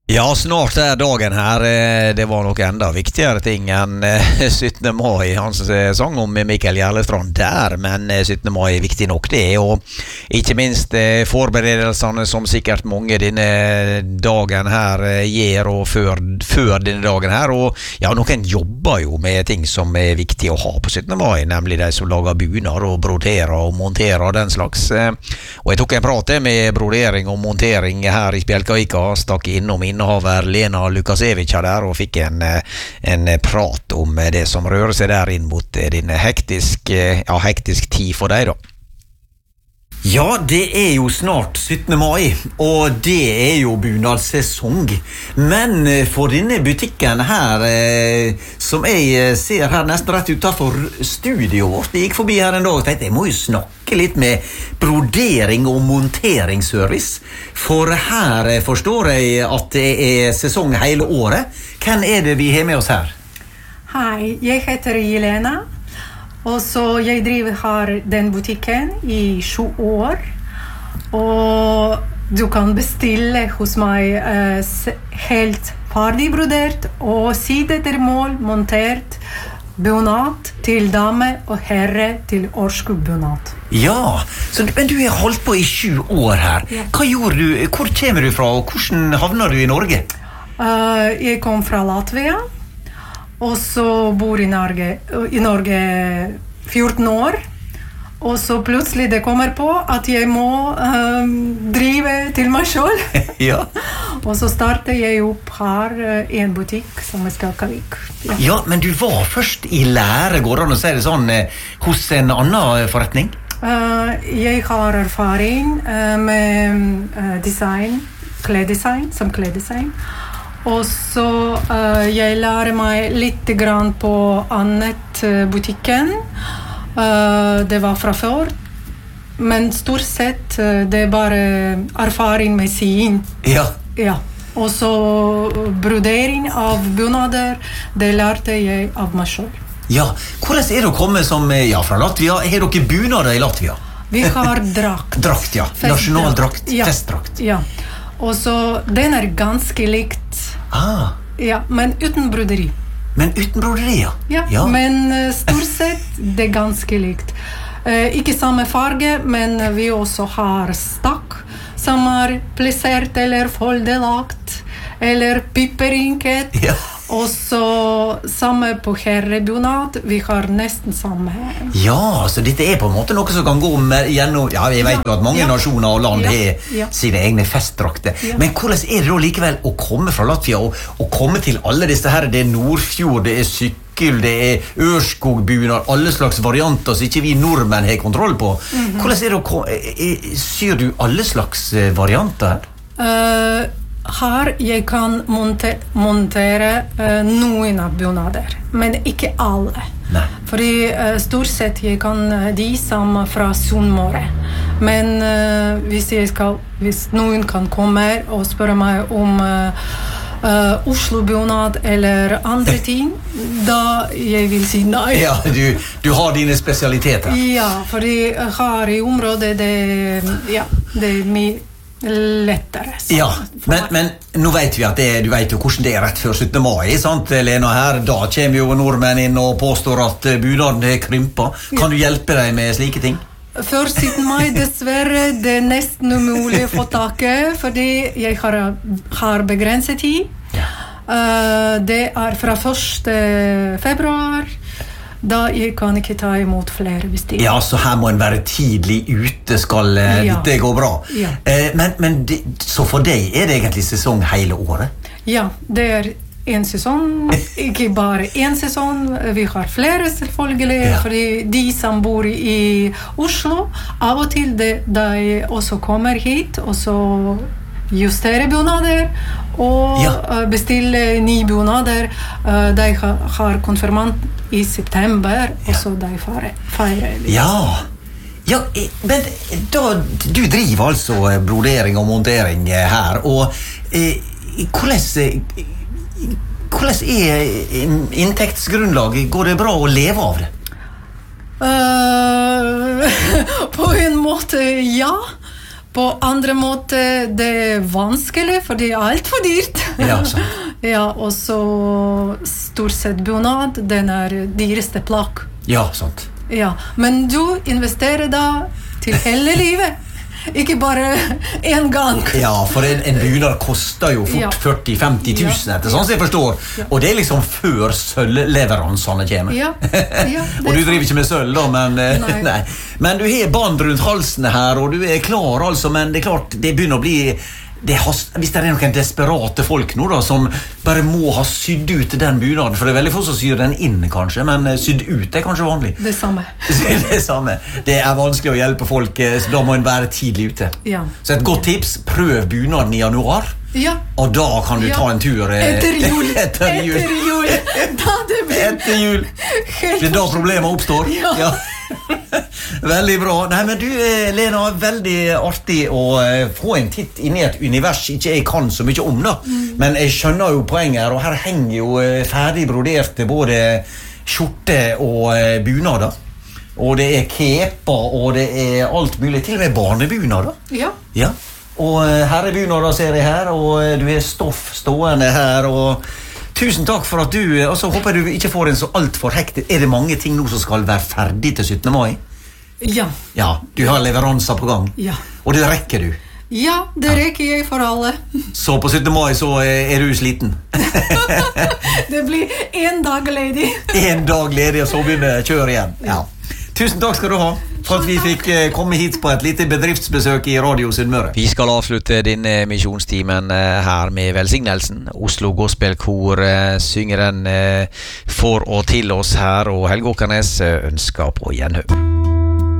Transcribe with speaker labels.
Speaker 1: Ja, snart dagen her. Det var nok enda viktigere ting enn 17. mai. Han sang om Mikael Gjerlestrand der, men 17. mai er viktig nok det. Og ikke minst forberedelsene som sikkert mange denne dagen her gjør, og før denne dagen her. Og ja, noen jobber jo med ting som er viktig å ha på 17. mai, nemlig de som lager bunader og broderer og monterer og den slags. Og jeg tok en prat med brodering og montering her i Spjelkavika, stakk innom innehaver Lena Lukasevich der og fikk en prat om det som rører seg der inn mot din hektisk tid for deg da. Ja, det er jo snart 17. mai, og det er jo bunadssesong. Men for denne butikken her, som jeg ser her nesten rett utenfor studioet vårt, jeg gikk forbi her en dag og tenkte, jeg må jo snakke litt med brodering og monteringsservice. For her forstår jeg at det er sesong hele året. Hvem er det vi har med oss her?
Speaker 2: Hei, jeg heter Jelena. Og så jeg driver her den butikken i 7 år. Og du kan bestille hos meg helt ferdig brodert og side til mål montert bunad til dame og herre til årskubbunad.
Speaker 1: Ja, men du har holdt på i 7 år her.
Speaker 2: Ja.
Speaker 1: Hva gjorde du? Hvor kommer du fra, og hvordan havner du i Norge?
Speaker 2: Jeg kom fra Latvia. Og så bor i Norge 14 år. Og så plutselig det kommer på at jeg må drive til meg selv.
Speaker 1: Ja.
Speaker 2: Og så startet jeg opp her i en butikk som er Spjelkavik.
Speaker 1: Ja, men du var først i lære, går det an å si det sånn, hos en annen forretning?
Speaker 2: Jeg har erfaring med design, kleddesign, som kleddesign. Og så jeg lærer meg litt grann på annet butikken. Det var fra før. Men stort sett det er bare erfaring med sying.
Speaker 1: Ja.
Speaker 2: Ja. Og så brodering av bunader, det lærte jeg av meg selv.
Speaker 1: Ja, hvordan er det å komme som, fra Latvia? Har dere bunader i Latvia?
Speaker 2: Vi har drakt.
Speaker 1: Drakt, ja. Nasjonaldrakt,
Speaker 2: ja.
Speaker 1: festdrakt.
Speaker 2: Ja. Og så den er ganske likt. Ja, men uten broderi.
Speaker 1: Men uten broderi, ja.
Speaker 2: Ja. Men stort sett det er ganske likt. Ikke samme farge, men vi også har stakk som er plassert eller foldelagt, eller piperinket.
Speaker 1: Ja.
Speaker 2: Og så samme på herrebunad, vi har nesten samme.
Speaker 1: Ja, så dette er på en måte noe som kan gå gjennom, jeg vet jo at mange nasjoner og land har sine egne festdrakter. Ja. Men hvordan er det da likevel å komme fra Latvia og komme til alle disse her, det er Nordfjord, det er sykkel, det er Ørskogbunad, alle slags varianter som ikke vi nordmenn har kontroll på. Hvordan er det syr du alle slags varianter her?
Speaker 2: Her jeg kan montere noen av bunader, men ikke alle.
Speaker 1: Nei.
Speaker 2: Fordi stort sett jeg kan de som fra Sunnmøre. Men hvis noen kan komme og spørre meg om Oslo-bunad eller andre ting, da jeg vil si nei.
Speaker 1: Ja, du har dine spesialiteter.
Speaker 2: Ja, fordi her i området det er mye lettere.
Speaker 1: Ja, men nå vet vi at du vet jo hvordan det er rett før 17. mai, sant, Lena her? Da kommer jo nordmenn inn og påstår at bunaden er krympet. Kan du hjelpe deg med slike ting?
Speaker 2: Før 17. mai, dessverre, det er nesten umulig å få tak i, fordi jeg har begrenset tid.
Speaker 1: Ja.
Speaker 2: Det er fra 1. februar, da jeg kan ikke ta imot flere bestillinger.
Speaker 1: Ja, så her må en være tidlig ute, skal det gå bra.
Speaker 2: Ja.
Speaker 1: Så for deg er det egentlig sesong hele året?
Speaker 2: Ja, det er en sesong, ikke bare en sesong. Vi har flere selvfølgelig, fordi de som bor i Oslo, av og til de også kommer hit, og så justere bunader og bestille nye bunader. De har konfirmant i september, og så de feirer.
Speaker 1: Ja, men du driver altså brodering og montering her, og hvordan er inntektsgrunnlaget? Går det bra å leve av det?
Speaker 2: På en måte, ja. På andre måter, det vanskelig, for det alt for dyrt.
Speaker 3: Ja, sant.
Speaker 2: Ja, og så stort sett bunad, den dyreste plagg.
Speaker 3: Ja, sant.
Speaker 2: Ja, men du investerer da til hele livet. Ikke bare en gang.
Speaker 3: Ja, for en bunad koster jo fort 40-50 000 etter, sånn som jeg forstår. Og det liksom før sølvleveransene kommer.
Speaker 2: Ja.
Speaker 3: Og du driver ikke med sølv da, men nei. Men du har band rundt halsen her, og du klar altså, men det klart, det begynner å bli hvis det noen desperate folk nå da, som bare må ha sydd ut den bunaden, for det veldig få som syr den inn kanskje, men sydd ut kanskje vanlig.
Speaker 2: Det samme.
Speaker 3: Det samme. Det vanskelig å hjelpe folk, så da må en være tidlig ute.
Speaker 2: Ja.
Speaker 3: Så et godt tips, prøv bunaden i januar, og da kan du ta en tur
Speaker 2: etter jul.
Speaker 3: Etter jul.
Speaker 2: Da det blir
Speaker 3: etter jul. Det da problemet oppstår. Ja. Veldig bra. Nei, men du, Lena, veldig artig å få en titt inn i et univers ikke jeg kan så mye om da. Men jeg skjønner jo poenget her, og her henger jo ferdig broderte både skjorte og bunader. Og det keper, og det alt mulig, til og med barnebunader. Ja. Og herrebunader ser jeg her, og du har stoff stående her, og tusen takk for at du, og så håper jeg du ikke får en så alt for hektisk. Det mange ting nå som skal være ferdig til 17. mai?
Speaker 2: Ja.
Speaker 3: Ja, du har leveranser på gang.
Speaker 2: Ja.
Speaker 3: Og det rekker du?
Speaker 2: Ja, det rekker jeg for alle.
Speaker 3: Så på 17. mai så du sliten?
Speaker 2: Det blir en dag ledig.
Speaker 3: En dag ledig, og så begynner kjøret igjen. Ja. Tusen takk skal du ha for at vi fikk komme hit på et lite bedriftsbesøk i Radio Sunnmøre.
Speaker 1: Vi skal avslutte denne misjonstimen her med velsignelsen. Oslo Gospelkor synger den for og til oss her, og Helge Åkernes ønsker på gjenhør.